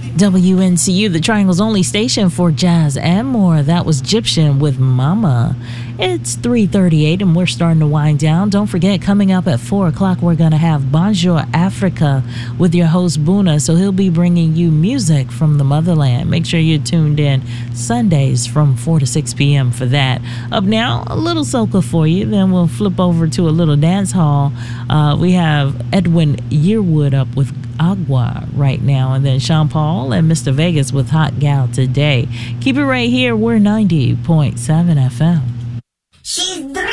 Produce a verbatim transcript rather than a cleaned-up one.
W N C U, the Triangle's only station for jazz and more. That was Egyptian with Mama. It's three thirty-eight and we're starting to wind down. Don't forget, coming up at four o'clock, we're going to have Bonjour Africa with your host, Buna. So he'll be bringing you music from the motherland. Make sure you're tuned in Sundays from four to six p.m. for that. Up now, a little soca for you. Then we'll flip over to a little dance hall. Uh, we have Edwin Yearwood up with Agua right now, and then Sean Paul and Mister Vegas with Hot Gal Today. Keep it right here. We're ninety point seven F M. She's